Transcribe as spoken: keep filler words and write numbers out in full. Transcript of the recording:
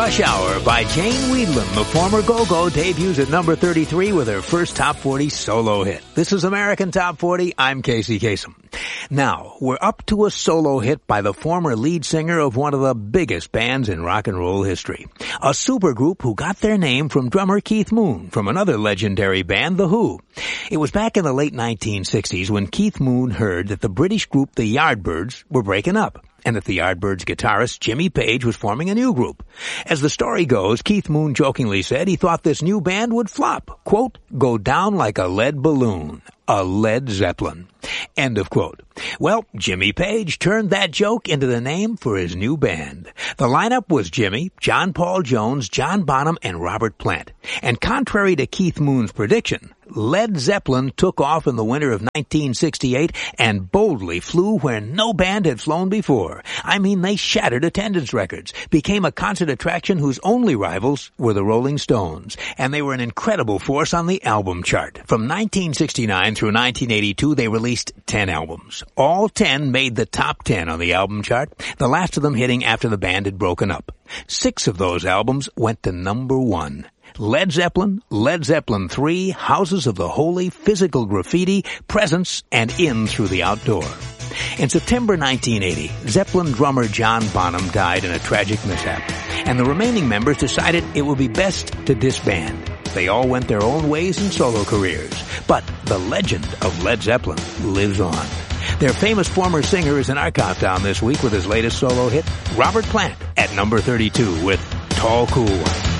Rush Hour by Jane Weedland, the former Go-Go, debuts at number thirty-three with her first Top forty solo hit. This is American Top forty. I'm Casey Kasem. Now, we're up to a solo hit by the former lead singer of one of the biggest bands in rock and roll history. A supergroup who got their name from drummer Keith Moon from another legendary band, The Who. It was back in the late nineteen sixties when Keith Moon heard that the British group The Yardbirds were breaking up, and that the Yardbirds guitarist Jimmy Page was forming a new group. As the story goes, Keith Moon jokingly said he thought this new band would flop, quote, go down like a lead balloon, a Led Zeppelin, end of quote. Well, Jimmy Page turned that joke into the name for his new band. The lineup was Jimmy, John Paul Jones, John Bonham, and Robert Plant. And contrary to Keith Moon's prediction, Led Zeppelin took off in the winter of nineteen sixty-eight and boldly flew where no band had flown before. I mean, they shattered attendance records, became a concert attraction whose only rivals were the Rolling Stones, and they were an incredible force on the album chart. From nineteen sixty-nine through nineteen eighty-two, they released ten albums. All ten made the top ten on the album chart, the last of them hitting after the band had broken up. Six of those albums went to number one. Led Zeppelin, Led Zeppelin three, Houses of the Holy, Physical Graffiti, Presence, and In Through the Outdoor. In September nineteen eighty, Zeppelin drummer John Bonham died in a tragic mishap, and the remaining members decided it would be best to disband. They all went their own ways in solo careers, but the legend of Led Zeppelin lives on. Their famous former singer is in our countdown this week with his latest solo hit, Robert Plant, at number thirty-two with Tall Cool One.